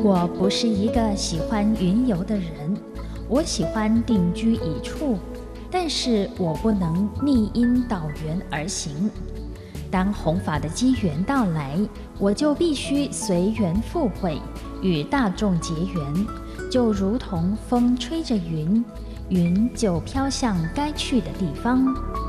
我不是一个喜欢云游的人，我喜欢定居一处，但是我不能逆因导缘而行。当弘法的机缘到来，我就必须随缘赴会，与大众结缘，就如同风吹着云，云就飘向该去的地方。